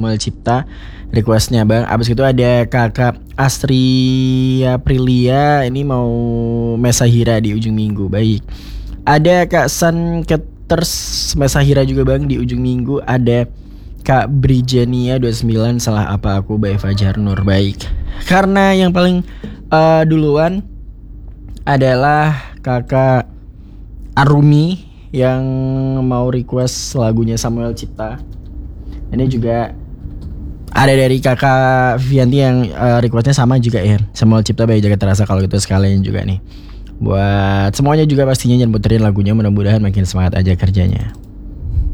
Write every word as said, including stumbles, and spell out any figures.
Samuel Cipta requestnya bang. Abis itu ada kakak Astri Aprilia, ini mau Mesahira di ujung minggu. Baik. Ada Kak San Keters Mesahira juga bang di ujung minggu. Ada Kak Brijania dua puluh sembilan, salah apa aku by Fajar Nur. Baik. Karena yang paling uh, duluan adalah kakak Arumi yang mau request lagunya Samuel Cipta. Ini juga ada dari kakak Vivianti yang uh, requestnya sama juga ya, Samuel Cipta by Jaga Terasa. Kalau gitu sekalian juga nih buat semuanya juga pastinya jangan puterin lagunya, mudah-mudahan makin semangat aja kerjanya.